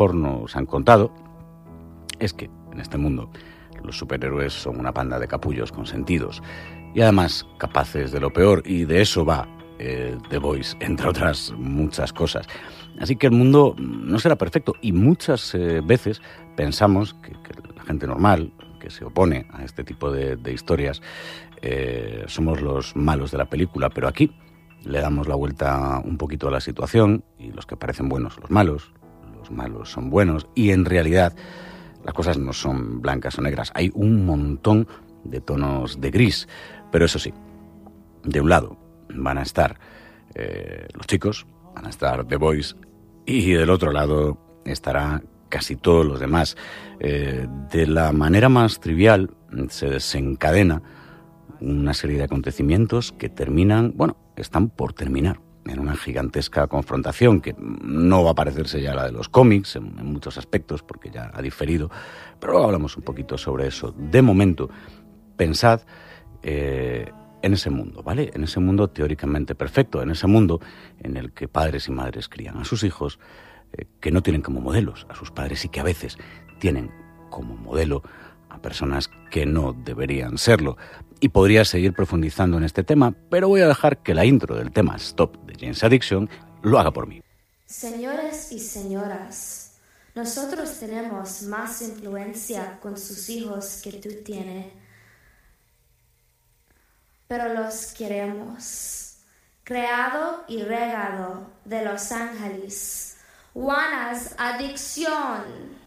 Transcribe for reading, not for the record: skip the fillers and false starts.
pornos han contado es que en este mundo los superhéroes son una panda de capullos consentidos y además capaces de lo peor, y de eso va The Boys, entre otras muchas cosas. Así que el mundo no será perfecto y muchas veces pensamos que la gente normal que se opone a este tipo de historias somos los malos de la película, pero aquí le damos la vuelta un poquito a la situación y los que parecen buenos son los malos son buenos, y en realidad las cosas no son blancas o negras, hay un montón de tonos de gris, pero eso sí, de un lado van a estar los chicos, van a estar The Boys, y del otro lado estará casi todos los demás. De la manera más trivial se desencadena una serie de acontecimientos que terminan, están por terminar en una gigantesca confrontación que no va a parecerse ya a la de los cómics en muchos aspectos porque ya ha diferido, pero luego hablamos un poquito sobre eso. De momento, pensad en ese mundo, ¿vale? En ese mundo teóricamente perfecto, en ese mundo en el que padres y madres crían a sus hijos, que no tienen como modelos a sus padres y que a veces tienen como modelo a personas que no deberían serlo. Y podría seguir profundizando en este tema, pero voy a dejar que la intro del tema Stop de Jane's Addiction lo haga por mí. Señores y señoras, nosotros tenemos más influencia con sus hijos que tú tienes, pero los queremos. Creado y regado de Los Ángeles, Juana's Adicción.